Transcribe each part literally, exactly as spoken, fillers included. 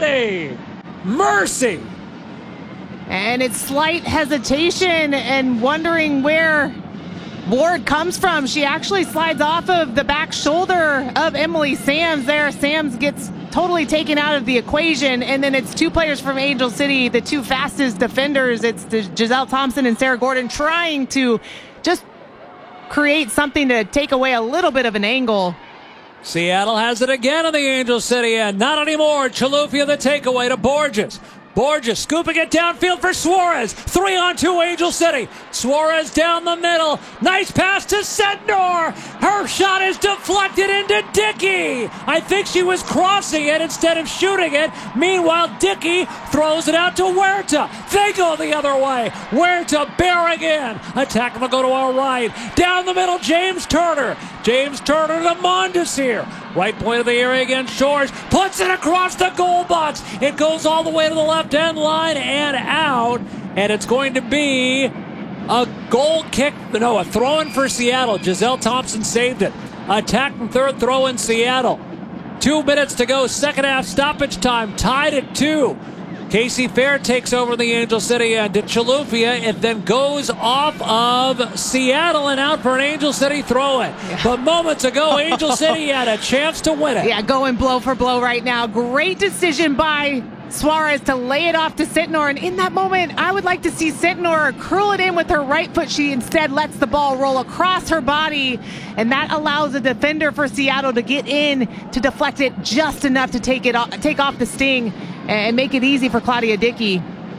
City. Mercy. And it's slight hesitation and wondering where Ward comes from. She actually slides off of the back shoulder of Emily Sams there. Sams gets totally taken out of the equation, and then it's two players from Angel City, the two fastest defenders. It's the Giselle Thompson and Sarah Gordon trying to just create something to take away a little bit of an angle. Seattle has it again in the Angel City end. Not anymore. Chilufya the takeaway to Borges. Borges scooping it downfield for Suarez. Three on two, Angel City. Suarez down the middle. Nice pass to Sentnor. Her shot is deflected into Dickey. I think she was crossing it instead of shooting it. Meanwhile, Dickey throws it out to Huerta. They go the other way. Huerta bearing in. Attack will go to our right. Down the middle, James Turner. James Turner to Mondesir. Right point of the area against Shores. Puts it across the goal box. It goes all the way to the left end line and out. And it's going to be a goal kick. No, a throw in for Seattle. Giselle Thompson saved it. Attack from third, throw in Seattle. Two minutes to go. Second half stoppage time. Tied at two. Casey Fair takes over the Angel City end to Chilufya. It then goes off of Seattle and out for an Angel City throw-in. Yeah. But moments ago, Angel City had a chance to win it. Yeah, going blow for blow right now. Great decision by Suarez to lay it off to Sentnor. And in that moment, I would like to see Sentnor curl it in with her right foot. She instead lets the ball roll across her body. And that allows the defender for Seattle to get in to deflect it just enough to take it off, take off the sting and make it easy for Claudia Dickey.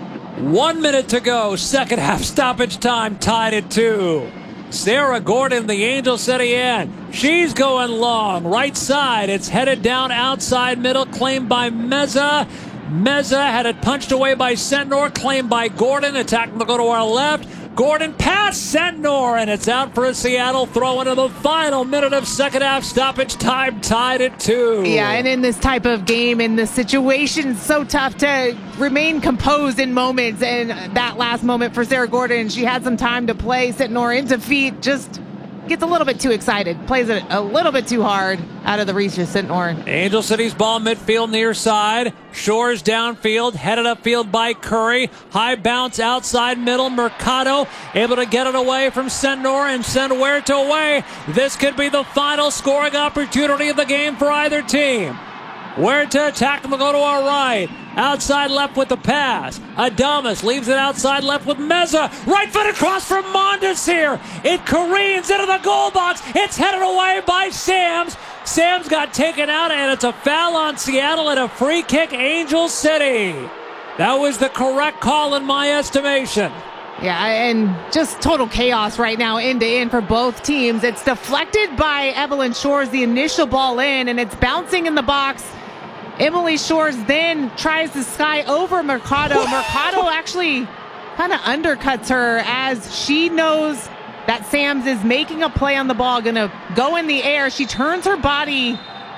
One minute to go. Second half stoppage time. Tied at two. Sarah Gordon, the Angel City end. She's going long. Right side. It's headed down outside middle. Claimed by Meza. Meza had it punched away by Sentnor. Claimed by Gordon. Attack will go to our left. Gordon past Sentnor, and it's out for a Seattle throw into the final minute of second half stoppage time, tied at two. Yeah, and in this type of game, in this situation, it's so tough to remain composed in moments. And that last moment for Sarah Gordon, she had some time to play. Sentnor into feet, just gets a little bit too excited. Plays it a little bit too hard out of the reach of Sentnor. Angel City's ball midfield near side. Shores downfield, headed upfield by Curry. High bounce outside middle. Mercado able to get it away from Sentnor and send Huerta away. This could be the final scoring opportunity of the game for either team. Huerta attack will go to our right. Outside left with the pass. Adamas leaves it outside left with Meza. Right foot across from Mondesir. It careens into the goal box. It's headed away by Sams. Sams got taken out, and it's a foul on Seattle and a free kick, Angel City. That was the correct call in my estimation. Yeah, and just total chaos right now, end to end for both teams. It's deflected by Evelyn Shores, the initial ball in, and it's bouncing in the box. Emily Shores then tries to sky over Mercado. Mercado actually kind of undercuts her as she knows that Sams is making a play on the ball, going to go in the air. She turns her body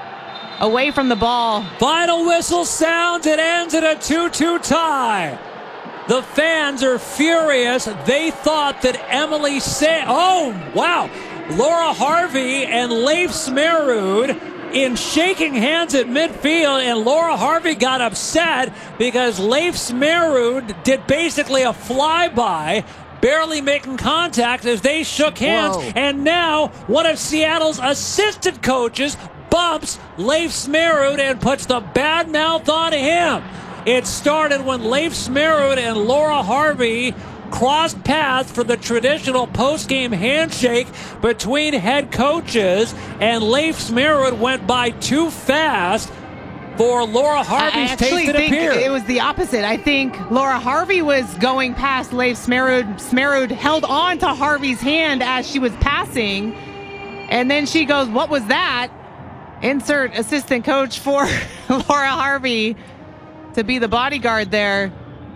away from the ball. Final whistle sounds. It ends in a two two tie. The fans are furious. They thought that Emily Sam... Oh, wow. Laura Harvey and Leif Smerud in shaking hands at midfield, and Laura Harvey got upset because Leif Smerud did basically a flyby, barely making contact as they shook hands. Whoa. And now one of Seattle's assistant coaches bumps Leif Smerud and puts the bad mouth on him. It started when Leif Smerud and Laura Harvey crossed paths for the traditional post-game handshake between head coaches, and Leif Smerud went by too fast for Laura Harvey's I actually taste it think appear. It was the opposite. I think Laura Harvey was going past Leif Smerud. Smerud held on to Harvey's hand as she was passing, and then she goes, "What was that?" Insert assistant coach for Laura Harvey to be the bodyguard there.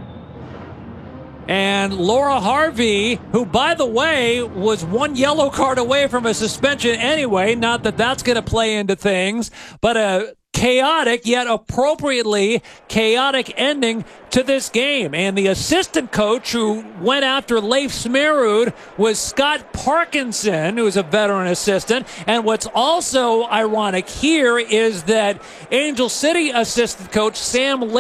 And Laura Harvey, who, by the way, was one yellow card away from a suspension anyway, not that that's going to play into things, but a chaotic, yet appropriately chaotic ending to this game. And the assistant coach who went after Leif Smerud was Scott Parkinson, who's a veteran assistant. And what's also ironic here is that Angel City assistant coach Sam